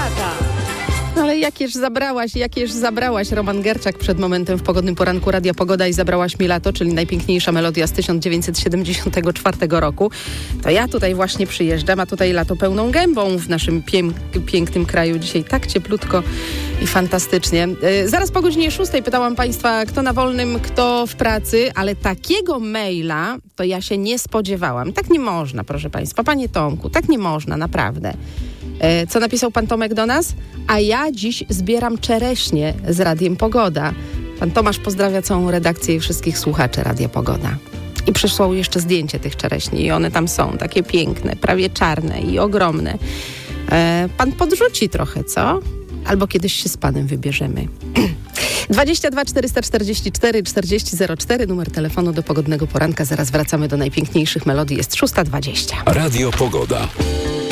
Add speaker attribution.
Speaker 1: lata.
Speaker 2: Ale jakież zabrałaś Roman Gerczak przed momentem w pogodnym poranku Radia Pogoda i zabrałaś mi lato, czyli najpiękniejsza melodia z 1974 roku. To ja tutaj właśnie przyjeżdżam, a tutaj lato pełną gębą w naszym pięknym kraju. Dzisiaj tak cieplutko i fantastycznie. Zaraz po godzinie 6 pytałam Państwa, kto na wolnym, kto w pracy, ale takiego maila to ja się nie spodziewałam. Tak nie można, proszę Państwa. Panie Tomku, tak nie można, naprawdę. Co napisał pan Tomek do nas? A ja dziś zbieram czereśnie z Radiem Pogoda. Pan Tomasz pozdrawia całą redakcję i wszystkich słuchaczy Radia Pogoda. I przysłał jeszcze zdjęcie tych czereśni i one tam są, takie piękne, prawie czarne i ogromne. Pan podrzuci trochę, co? Albo kiedyś się z panem wybierzemy. 22 444 4004, numer telefonu do pogodnego poranka. Zaraz wracamy do najpiękniejszych melodii. Jest 6:20.
Speaker 3: Radio Pogoda.